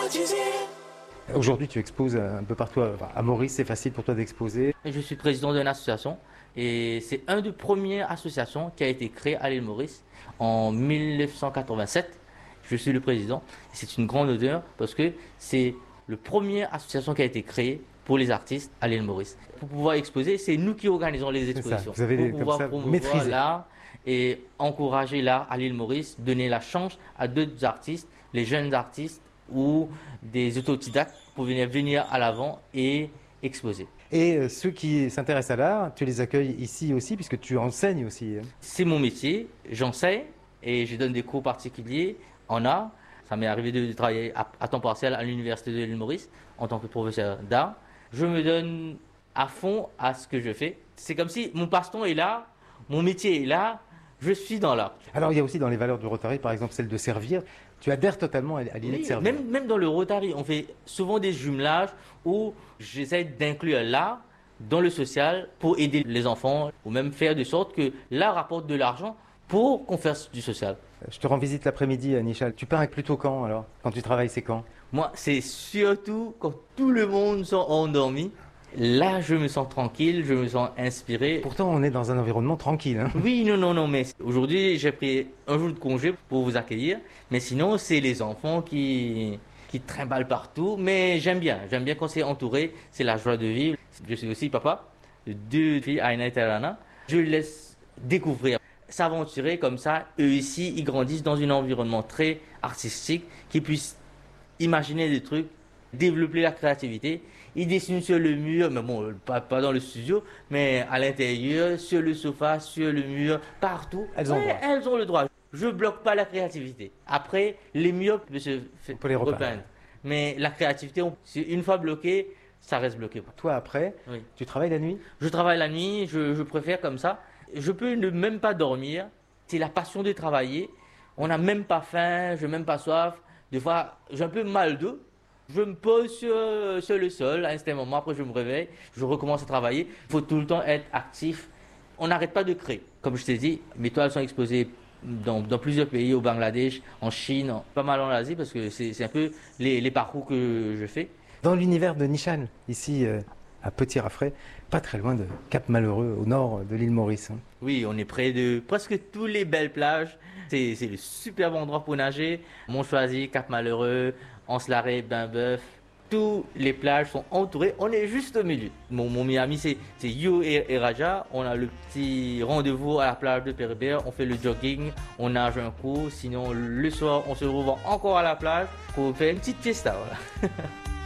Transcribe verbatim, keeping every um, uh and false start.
Aujourd'hui, tu exposes un peu partout. À Maurice, c'est facile pour toi d'exposer. Je suis président d'une association et c'est une des premières associations qui a été créée à l'île Maurice en mille neuf cent quatre-vingt-sept. Je suis le président. C'est une grande honneur parce que c'est la première association qui a été créée pour les artistes à l'île Maurice. Pour pouvoir exposer, c'est nous qui organisons les expositions. Vous avez pour des, pouvoir comme ça, promouvoir maîtriser l'art et encourager l'art à l'île Maurice, donner la chance à d'autres artistes, les jeunes artistes ou des autodidactes pour venir, venir à l'avant et exposer. Et euh, ceux qui s'intéressent à l'art, tu les accueilles ici aussi, puisque tu enseignes aussi. C'est mon métier, j'enseigne et je donne des cours particuliers en art. Ça m'est arrivé de travailler à, à temps partiel à l'université de l'île Maurice en tant que professeur d'art. Je me donne à fond à ce que je fais. C'est comme si mon passe-temps est là, mon métier est là, je suis dans l'art. Alors il y a aussi dans les valeurs du Rotary, par exemple, celle de servir. Tu adhères totalement à l'idée Oui, de servir. même, même dans le Rotary, on fait souvent des jumelages où j'essaie d'inclure l'art dans le social pour aider les enfants ou même faire de sorte que l'art rapporte de l'argent pour qu'on fasse du social. Je te rends visite l'après-midi à Nichal. Tu pars plutôt quand alors? Quand tu travailles, c'est quand? Moi, c'est surtout quand tout le monde sont endormi. Là, je me sens tranquille, je me sens inspiré. Pourtant, on est dans un environnement tranquille. Hein. Oui, non, non, non, mais aujourd'hui, j'ai pris un jour de congé pour vous accueillir. Mais sinon, c'est les enfants qui, qui trimballent partout. Mais j'aime bien, j'aime bien quand c'est entouré. C'est la joie de vivre. Je suis aussi papa de deux filles, Aina et Tarana. Je les laisse découvrir, s'aventurer comme ça. Eux ici, ils grandissent dans un environnement très artistique, qu'ils puissent imaginer des trucs, développer la créativité. Ils dessinent sur le mur, mais bon, pas, pas dans le studio, mais à l'intérieur, sur le sofa, sur le mur, partout. Elles ont le droit. Elles ont le droit. Je bloque pas la créativité. Après, les murs peuvent se on peut les repeindre. repeindre. Mais la créativité, on, une fois bloquée, ça reste bloqué. Toi, après, oui. Tu travailles la nuit? Je travaille la nuit, je, je préfère comme ça. Je peux ne même pas dormir. C'est la passion de travailler. On n'a même pas faim, je n'ai même pas soif. Des fois, j'ai un peu mal d'eau. Je me pose sur, sur le sol à un certain moment, après je me réveille, je recommence à travailler. Il faut tout le temps être actif. On n'arrête pas de créer. Comme je t'ai dit, mes toiles sont exposées dans, dans plusieurs pays, au Bangladesh, en Chine, en, pas mal en Asie, parce que c'est un peu les, les parcours que je fais. Dans l'univers de Nichal, ici euh, à Petit-Raffray, pas très loin de Cap-Malheureux, au nord de l'île Maurice. Hein. Oui, on est près de presque toutes les belles plages. C'est le superbe endroit pour nager. Montchoisy, Cap-Malheureux, Anse-Larrey, Bain-Bœuf. Toutes les plages sont entourées. On est juste au milieu. Mon, mon ami, c'est You et, et Raja. On a le petit rendez-vous à la plage de Péribert. On fait le jogging, on nage un coup. Sinon, le soir, on se revoit encore à la plage pour faire une petite fiesta. Voilà.